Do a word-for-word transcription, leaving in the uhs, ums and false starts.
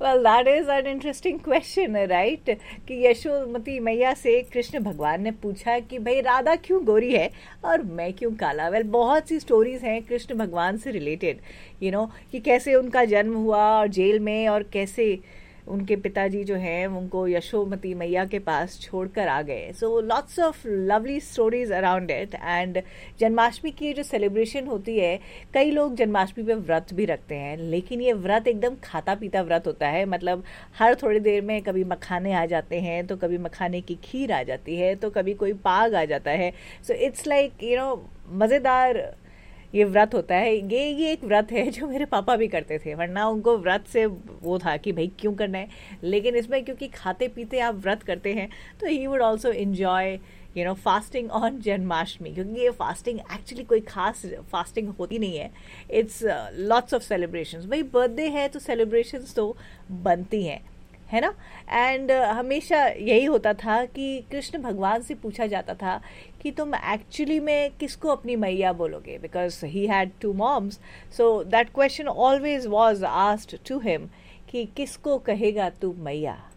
Well that is an interesting question, right? कि यशोमती मैया से कृष्ण भगवान ने पूछा कि भाई राधा क्यों गोरी है और मैं क्यों काला। वेल well, बहुत सी स्टोरीज हैं कृष्ण भगवान से रिलेटेड, यू नो, कि कैसे उनका जन्म हुआ और जेल में, और कैसे उनके पिताजी जो हैं उनको यशोमती मैया के पास छोड़कर आ गए। So lots of lovely stories around it. And Janmashtami की जो सेलिब्रेशन होती है, कई लोग जन्माष्टमी पे व्रत भी रखते हैं, लेकिन ये व्रत एकदम खाता पीता व्रत होता है। मतलब हर थोड़ी देर में कभी मखाने आ जाते हैं, तो कभी मखाने की खीर आ जाती है, तो कभी कोई पाग आ जाता है। So it's like you know मज़ेदार ये व्रत होता है। ये ये एक व्रत है जो मेरे पापा भी करते थे, वरना उनको व्रत से वो था कि भाई क्यों करना है, लेकिन इसमें क्योंकि खाते पीते आप व्रत करते हैं तो he would also enjoy you know fasting on Janmashtami. क्योंकि ये फास्टिंग एक्चुअली कोई खास फास्टिंग होती नहीं है, इट्स लॉट्स ऑफ सेलिब्रेशंस। भाई बर्थडे है तो सेलिब्रेशंस तो बनती हैं, है ना। एंड uh, हमेशा यही होता था कि कृष्ण भगवान से पूछा जाता था कि तुम एक्चुअली में किसको अपनी मैया बोलोगे, because he had to moms. So that question always was asked to him कि किसको कहेगा तू मैया।